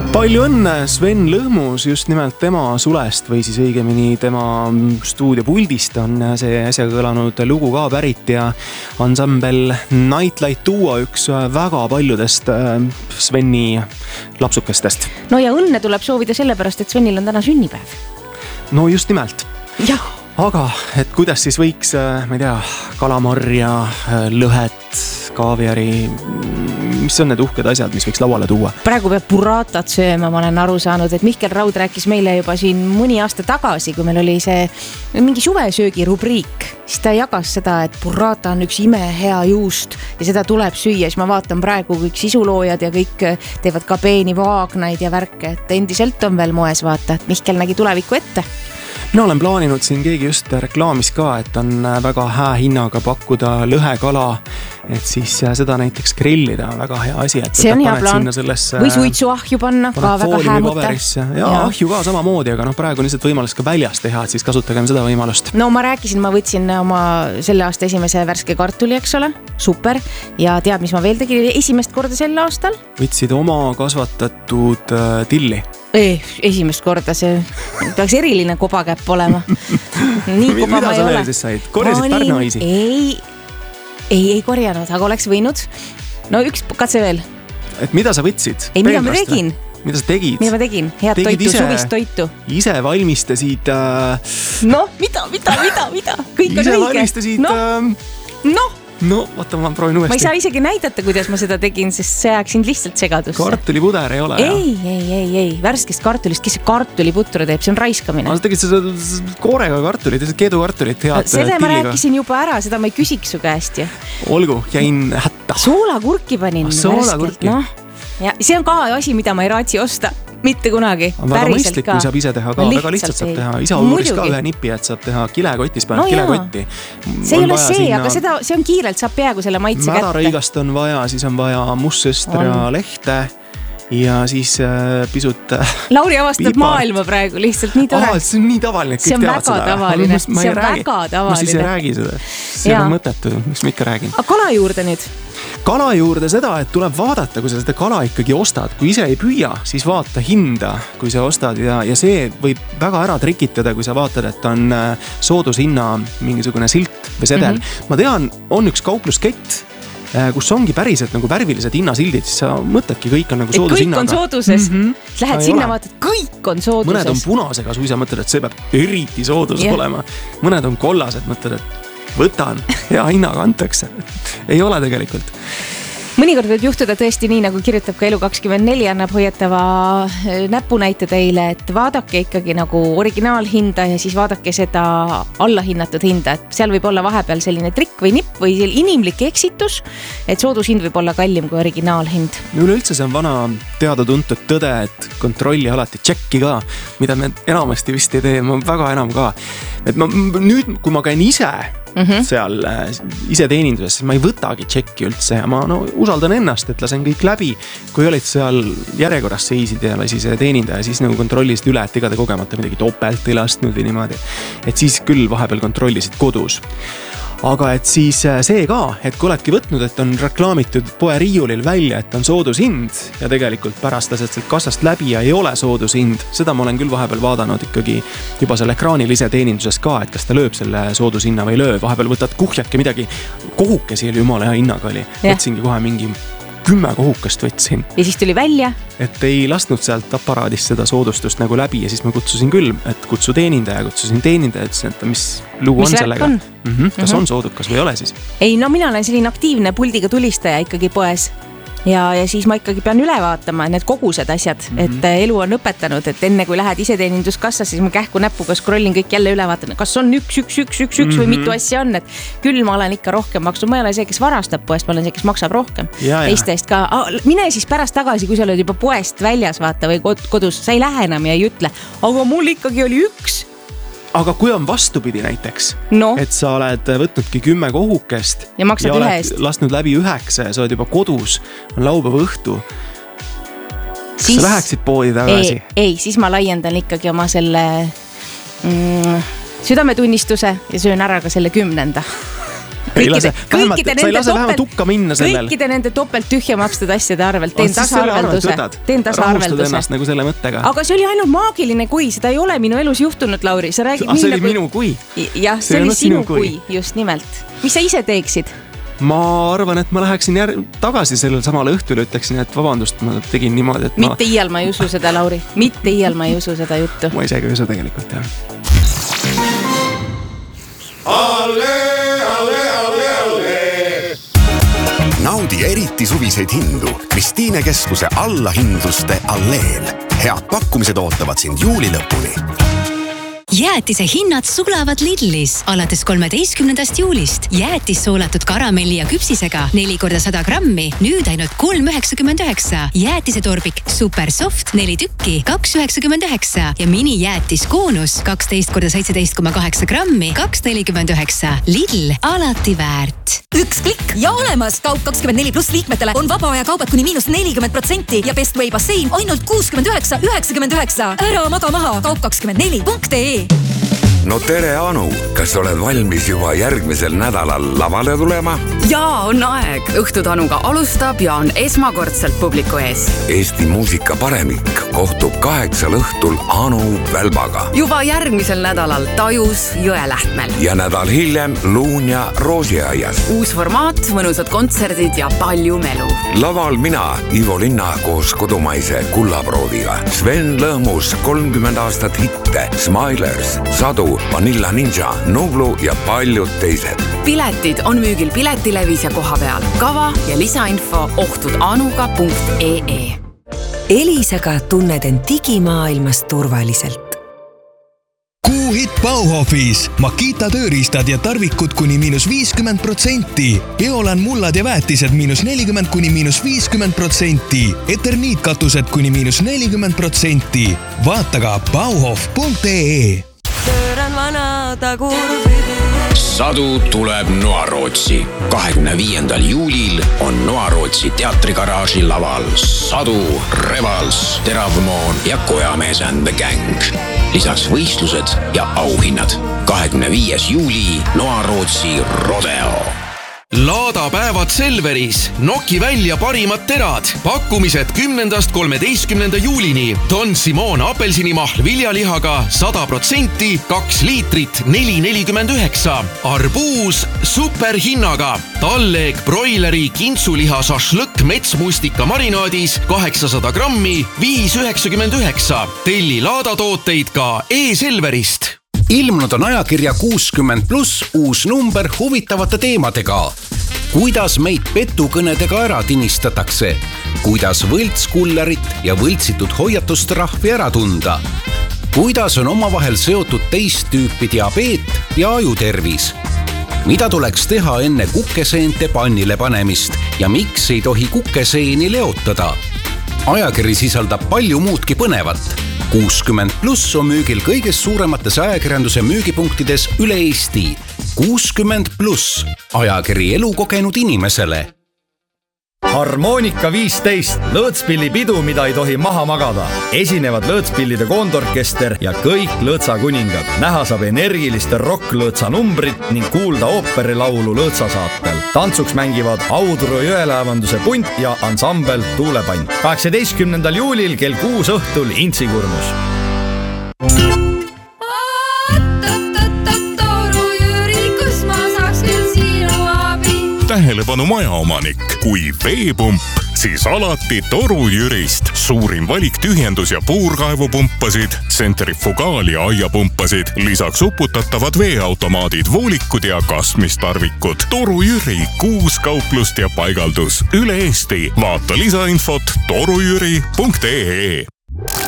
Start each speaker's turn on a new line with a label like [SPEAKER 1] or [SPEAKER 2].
[SPEAKER 1] Palju õnne Sven Lõhmus, just nimelt tema sulest või siis õigemini tema stuudiopuldist on see äsja kõlanud lugu ka pärit ja ansambel Nightlight Duo üks väga paljudest Sveni lapsukestest.
[SPEAKER 2] No ja õnne tuleb soovida sellepärast, et Svenil on täna sünnipäev.
[SPEAKER 1] No just nimelt.
[SPEAKER 2] Jah.
[SPEAKER 1] Aga et kuidas siis võiks, ma ei tea, kalamarja, lõhet, kaaviari, mis on need uhked asjad, mis võiks lauale tuua?
[SPEAKER 2] Praegu peab burratat sööma, ma olen aru saanud, et Mihkel Raud rääkis meile juba siin mõni aasta tagasi, kui meil oli see mingi suvesöögi rubriik, siis ta jagas seda, et burrata on üks imehea juust ja seda tuleb süüa, siis ma vaatan praegu kõik sisuloojad ja kõik teevad ka peeni vaagnaid ja värke, et endiselt on veel moes vaata, et Mihkel nägi tulevikku ette.
[SPEAKER 1] Mina olen plaaninud siin keegi just reklaamis ka, et on väga hää hinnaga pakkuda lõhekala, et siis seda näiteks grillida on väga hea asi, et
[SPEAKER 2] see on hea plaan. Või suitsuahju panna, ka väga hää mõte.
[SPEAKER 1] Ja ahju ka samamoodi, aga praegu on lihtsalt võimalus ka väljas teha, et siis kasutagem seda võimalust.
[SPEAKER 2] No ma rääkisin, ma võtsin oma selle aasta esimese värske kartuli, eks ole, super, ja tead, mis ma veel tegin esimest korda sel aastal?
[SPEAKER 1] Võtsid oma kasvatatud tilli?
[SPEAKER 2] Esimest korda see peaks eriline kobakäpp olema. Nii koba ma ei ole.
[SPEAKER 1] Mida sa veel siis said? Korjasid pärnaisi?
[SPEAKER 2] Ei korjanud, aga oleks võinud. No üks katse veel.
[SPEAKER 1] Et mida sa võtsid?
[SPEAKER 2] Ei, mida ma tegin?
[SPEAKER 1] Mida sa tegid?
[SPEAKER 2] Mida ma tegin? Head toitu, suvist toitu.
[SPEAKER 1] Ise valmistasid...
[SPEAKER 2] No, mida? Kõik on
[SPEAKER 1] ise
[SPEAKER 2] õige.
[SPEAKER 1] Valmistasid... No, vaata, ma proovin uuesti.
[SPEAKER 2] Ma ei saa isegi näidata, kuidas ma seda tegin, sest see ajaks lihtsalt segadusse.
[SPEAKER 1] Kartulipuder ei ole,
[SPEAKER 2] Ei. Värskest kartulist, kes see kartuliputru teeb, see on raiskamine.
[SPEAKER 1] Sa tegid seda koorega kartulit, keedukartulit head
[SPEAKER 2] seda
[SPEAKER 1] tilliga.
[SPEAKER 2] Ma rääkisin juba ära, seda ma ei küsiks su käest.
[SPEAKER 1] Olgu, jäin hätta.
[SPEAKER 2] Soolakurki panin värskelt. No. Ja see on ka asi, mida ma ei raatsi osta. Mitte kunagi.
[SPEAKER 1] On väga mõistlik, kui saab ise teha ka. Väga lihtsalt saab teha. Isa uuris ka ühe nipi, et saab teha kilekotis, paned kilekotti.
[SPEAKER 2] See ei ole see, aga see on kiirelt, saab peaaegu selle maitse kätte.
[SPEAKER 1] Mädarõigast on vaja, siis on vaja mustsõstra lehte ja siis pisut...
[SPEAKER 2] Lauri avastab maailma praegu, lihtsalt nii tore.
[SPEAKER 1] See on nii tavaline, kõik teavad seda.
[SPEAKER 2] See on väga tavaline.
[SPEAKER 1] Ma siis ei räägi seda. See on mõttetu, mis ma ikka räägin.
[SPEAKER 2] Aga kala juurde nüüd?
[SPEAKER 1] Kala juurde seda, et tuleb vaadata, kui sa seda kala ikkagi ostad. Kui ise ei püüa, siis vaata hinda, kui sa ostad ja see võib väga ära trikitada, kui sa vaatad, et on soodushinna mingisugune silt või sedel. Ma tean, on üks kaupluskett, kus ongi päriselt nagu värvilised hinnasildid, siis sa mõtledki, kõik on nagu soodushinnaga.
[SPEAKER 2] Kõik on sooduses. Lähed sinna, vaatad, kõik on sooduses.
[SPEAKER 1] Mõned on punasega, kui sa mõtled, et see peab eriti soodus olema. Mõned on kollased, mõtled, et võtan, hea hinnaga antakse. Ei ole tegelikult.
[SPEAKER 2] Mõnikord võib juhtuda tõesti nii, nagu kirjutab ka Elu24, annab hoiatava näpunäite teile, et vaadake ikkagi nagu originaalhinda ja siis vaadake seda allahinnatud hinda, et seal võib olla vahepeal selline trikk või nipp või inimlik eksitus, et soodushind võib olla kallim kui originaalhind.
[SPEAKER 1] Üleüldse see on vana teada-tuntud tõde, et kontrolli alati tšekki ka, mida me enamasti vist ei tee, ma väga enam ka. Et nüüd, kui ma käin ise seal ise teeninduses, siis ma ei võtagi tšekki üldse ja ma usaldan ennast, et lasen kõik läbi. Kui olid seal järjekorras seisid ja lasi see teenindaja, siis nagu kontrollisid üle, et ega te kogemata midagi topelt ei lastnud või niimoodi. Et siis küll vahepeal kontrollisid kodus. Aga et siis see ka, et kui oledki võtnud, et on reklaamitud poe riiulil välja, et on soodushind ja tegelikult pärast lased sealt kassast läbi ja ei ole soodushind, seda ma olen küll vahepeal vaadanud ikkagi juba seal ekraanil ise teeninduses ka, et kas ta lööb selle soodushinna või löö. Vahepeal võtad kuhjatki midagi, kohukesi oli jumala hea hinnaga oli. Võtsingi kohe mingi 10 kohukast võtsin.
[SPEAKER 2] Ja siis tuli välja?
[SPEAKER 1] Et ei lasknud sealt aparaadist seda soodustust nagu läbi ja siis ma kutsusin küll, et kutsusin teenindaja, ütlesin, et mis lugu on sellega. Kas on soodukas või ei ole siis?
[SPEAKER 2] Ei, no mina olen selline aktiivne puldiga tulistaja ikkagi poes. Ja siis ma ikkagi pean üle vaatama need kogused asjad, et elu on õpetanud, et enne kui lähed ise teeninduskassas, siis ma kähku näpuga scrollin kõik jälle üle vaatan, kas on üks või mitu asja on, et küll ma olen ikka rohkem maksnud, ma ei ole see, kes varastab poest, ma olen see, kes maksab rohkem. Teiste eest ka, mine siis pärast tagasi, kui sa oled juba poest väljas vaata või kodus, sa ei lähe enam ja ei ütle, aga mul ikkagi oli üks.
[SPEAKER 1] Aga kui on vastupidi näiteks, et sa oled võtnudki 10 kohukest
[SPEAKER 2] ja maksad ühe eest,
[SPEAKER 1] lasknud läbi 9 ja sa oled juba kodus, on laupäeva õhtu, kas sa läheksid poodi tagasi?
[SPEAKER 2] Ei, siis ma laiendan ikkagi oma selle südametunnistuse ja söön ära ka selle 10.
[SPEAKER 1] sa ei lase vähemalt hukka minna sellel.
[SPEAKER 2] Kõikide nende topelt tühja makstud asjade arvelt. Teen tasaarvelduse.
[SPEAKER 1] Ennast nagu selle mõttega.
[SPEAKER 2] Aga see oli ainult maagiline kui, seda ei ole minu elus juhtunud, Lauri.
[SPEAKER 1] See oli minu kui.
[SPEAKER 2] Jah, see oli sinu kui, just nimelt. Mis sa ise teeksid?
[SPEAKER 1] Ma arvan, et ma läheksin tagasi sellel samale õhtule, ütleksin, et vabandust, ma tegin niimoodi, et
[SPEAKER 2] Mitte iial ma ei usu seda, Lauri. Mitte iial ma ei usu seda juttu.
[SPEAKER 1] Ma isegi ei usu tegelikult, jah.
[SPEAKER 3] Naudi eriti suviseid hindu Kristiine keskuse allahindluste alleel. Head pakkumised ootavad sind juuli lõpuni.
[SPEAKER 4] Jäätise hinnad sulavad Lidlis. Alates 13. juulist jäätis soolatud karamelli ja küpsisega 4x100 grammi, nüüd ainult 3,99. Jäätisetorbik Super Soft 4 tükki 2,99 ja minijäätis koonus 12x17,8 grammi 2,49. Lidl alati väärt.
[SPEAKER 5] Üks klikk ja olemas! Kaup24+ liikmetele on vaba aja kaubad kuni -40% ja Best Way bassein ainult 69,99. Ära maga maha kaup24.ee.
[SPEAKER 6] No tere, Anu! Kas oled valmis juba järgmisel nädalal lavale tulema?
[SPEAKER 7] Jaa, on aeg. Õhtutanuga alustab ja on esmakordselt publiku ees.
[SPEAKER 6] Eesti muusika paremik kohtub 8 õhtul Anu Välbaga.
[SPEAKER 7] Juba järgmisel nädalal Tajus Jõelähtmel.
[SPEAKER 6] Ja nädal hiljem Luunja Roosiaias.
[SPEAKER 7] Uus formaat, mõnusad kontserdid ja palju melu.
[SPEAKER 6] Laval mina, Ivo Linna koos kodumaise kullaproodiga. Sven Lõhmus 30 aastat hitte, Smilers, Sadu, Vanilla Ninja, Nublu ja paljud teised.
[SPEAKER 7] Piletid on müügil Piletilevis ja koha peal. Kava ja lisainfo ohtudanuga.ee.
[SPEAKER 8] Elisaga tunned end digimaailmas turvaliselt.
[SPEAKER 9] Kuuhit Bauhofis. Makita tööriistad ja tarvikud kuni -50%. Eolan mullad ja väetised -40 kuni -50%. Eterniitkatused kuni -40%. Vaata ka bauhof.ee.
[SPEAKER 10] Pööran vanada kurvidi.
[SPEAKER 11] Sadu tuleb Noarootsi. 25. juulil on Noarootsi teatrigaraaži laval Sadu, Revals, Teravmoon ja Kojamees and the Gang. Lisaks võistlused ja auhinnad. 25. juuli Noarootsi Rodeo.
[SPEAKER 12] Laadapäevad Selveris. Noki välja parimad terad. Pakkumised 10.–13. juulini. Don Simon apelsinimahl viljalihaga 100%, 2 liitrit 4,49. Arbuus superhinnaga. Talleeg broileri kintsuliha šašlõkk metsmustika marinaadis 800 grammi 5,99. Telli laadatooteid ka e-Selverist.
[SPEAKER 13] Ilmunud on ajakirja 60+ uus number huvitavate teemadega. Kuidas meid petukõnedega ära tinistatakse? Kuidas võltskullerit ja võltsitud hoiatustrahvi ära tunda? Kuidas on omavahel seotud teist tüüpi diabeet ja ajutervis? Mida tuleks teha enne kukeseente pannile panemist ja miks ei tohi kukeseeni leotada? Ajakiri sisaldab palju muudki põnevat. 60+ on müügil kõigest suuremates ajakirjanduse müügipunktides üle Eesti. 60+, ajakiri elukogenud inimesele.
[SPEAKER 14] Harmonika 15, lõõtspillipidu, mida ei tohi maha magada. Esinevad lõõtspillide koondorkester ja kõik lõõtsakuningad. Näha saab energiliste rocklõõtsa numbrit ning kuulda ooperilaulu lõõtsasaatel. Tantsuks mängivad Audru Jõelaevanduse punt ja ansambel Tuulepant. 18. juulil kell 6 õhtul Intsikurnus.
[SPEAKER 15] Tähelepanu majaomanik, kui veepump, siis alati Toru Jürist. Suurim valik tühjendus- ja puurkaevupumpasid, tsentrifugaal- ja aiapumpasid, lisaks uputatavad veeautomaadid, voolikud ja kasmistarvikud. Toru Jüri, 6 kauplust ja paigaldus üle Eesti. Vaata lisainfot torujüri.ee.